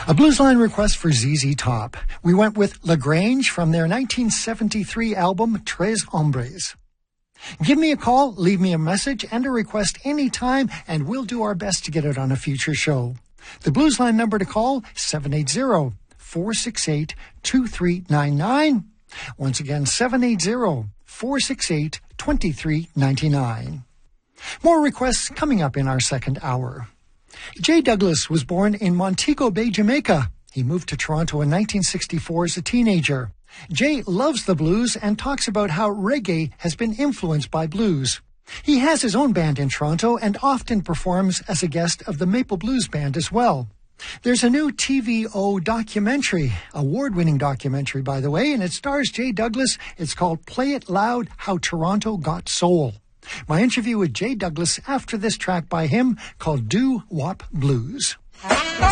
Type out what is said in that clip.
A blues line request for ZZ Top. We went with LaGrange from their 1973 album Tres Hombres. Give me a call, leave me a message and a request anytime, and we'll do our best to get it on a future show. The blues line number to call, 780-468-2399. Once again, 780-468-2399. More requests coming up in our second hour. Jay Douglas was born in Montego Bay, Jamaica. He moved to Toronto in 1964 as a teenager. Jay loves the blues and talks about how reggae has been influenced by blues. He has his own band in Toronto and often performs as a guest of the Maple Blues Band as well. There's a new TVO documentary, award-winning documentary, by the way, and it stars Jay Douglas. It's called Play It Loud, How Toronto Got Soul. My interview with Jay Douglas after this track by him called Doo Wop Blues.